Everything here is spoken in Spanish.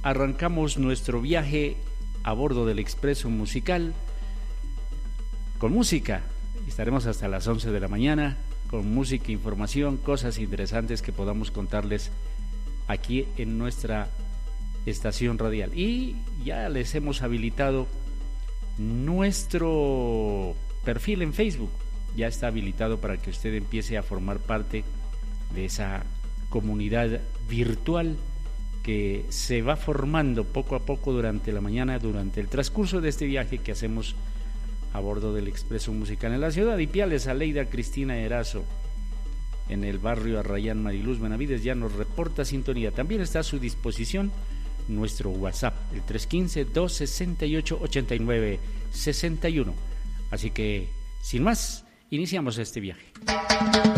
arrancamos nuestro viaje a bordo del Expreso Musical con música. Estaremos hasta las 11 de la mañana con música, información, cosas interesantes que podamos contarles aquí en nuestra estación radial. Y ya les hemos habilitado nuestro perfil en Facebook. Ya está habilitado para que usted empiece a formar parte de esa comunidad virtual que se va formando poco a poco durante la mañana, durante el transcurso de este viaje que hacemos a bordo del Expreso Musical en la ciudad de Ipiales. Aleida Cristina Erazo en el barrio Arrayán Mariluz Benavides ya nos reporta sintonía. También está a su disposición nuestro WhatsApp, el 315-268-8961. Así que, sin más, iniciamos este viaje.